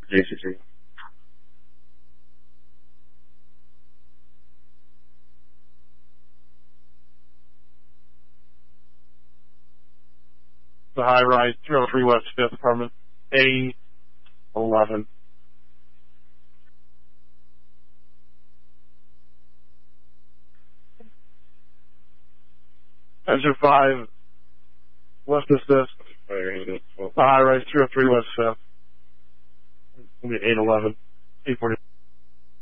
JCC. The high rise, 303 West 5th Apartment, A11. Engine 5, West Assist. The high rise, 303 West 5th. It'll be 811, 840.